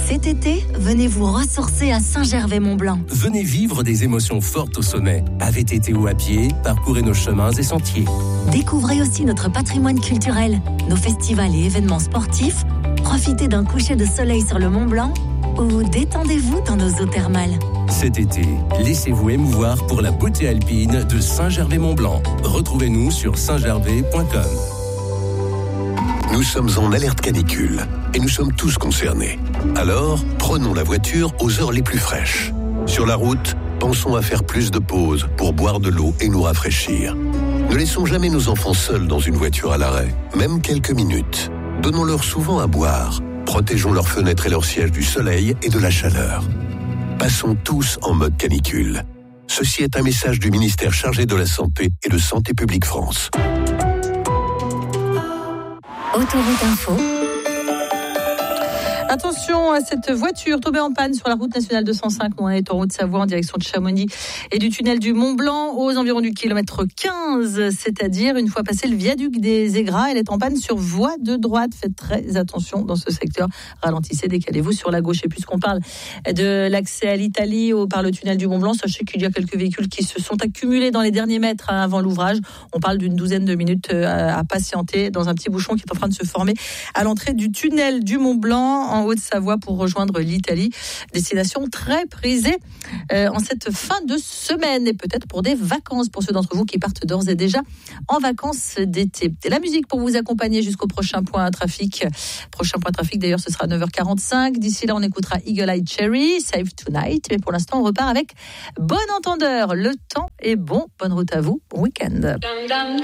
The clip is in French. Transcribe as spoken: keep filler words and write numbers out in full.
Cet été, venez vous ressourcer à Saint-Gervais-Mont-Blanc. Venez vivre des émotions fortes au sommet. À V T T ou à pied, parcourez nos chemins et sentiers. Découvrez aussi notre patrimoine culturel, nos festivals et événements sportifs. Profitez d'un coucher de soleil sur le Mont-Blanc ou détendez-vous dans nos eaux thermales. Cet été, laissez-vous émouvoir pour la beauté alpine de Saint-Gervais-Mont-Blanc. Retrouvez-nous sur saint gervais point com. Nous sommes en alerte canicule et nous sommes tous concernés. Alors, prenons la voiture aux heures les plus fraîches. Sur la route, pensons à faire plus de pauses pour boire de l'eau et nous rafraîchir. Ne laissons jamais nos enfants seuls dans une voiture à l'arrêt, même quelques minutes. Donnons-leur souvent à boire. Protégeons leurs fenêtres et leurs sièges du soleil et de la chaleur. Passons tous en mode canicule. Ceci est un message du ministère chargé de la Santé et de Santé publique France. Autoroute Info. Attention à cette voiture tombée en panne sur la route nationale deux cent cinq, on est en Haute-Savoie en direction de Chamonix et du tunnel du Mont-Blanc aux environs du kilomètre quinze, c'est-à-dire une fois passé le viaduc des Aigras, elle est en panne sur voie de droite. Faites très attention dans ce secteur, ralentissez, décalez-vous sur la gauche. Et puisqu'on parle de l'accès à l'Italie par le tunnel du Mont-Blanc, sachez qu'il y a quelques véhicules qui se sont accumulés dans les derniers mètres avant l'ouvrage. On parle d'une douzaine de minutes à patienter dans un petit bouchon qui est en train de se former à l'entrée du tunnel du Mont-Blanc en Haute-Savoie pour rejoindre l'Italie. Destination très prisée euh, en cette fin de semaine et peut-être pour des vacances pour ceux d'entre vous qui partent d'ores et déjà en vacances d'été. Et la musique pour vous accompagner jusqu'au prochain point trafic. Prochain point trafic d'ailleurs ce sera neuf heures quarante-cinq. D'ici là on écoutera Eagle Eye Cherry, Save Tonight. Mais pour l'instant on repart avec Bon Entendeur. Le temps est bon. Bonne route à vous. Bon week-end.